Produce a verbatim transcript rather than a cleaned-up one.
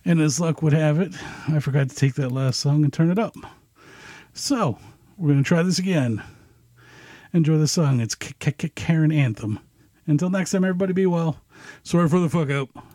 And as luck would have it, I forgot to take that last song and turn it up. So, we're going to try this again. Enjoy the song. It's Karen Anthem. Until next time, everybody be well. Sorry for the fuck up.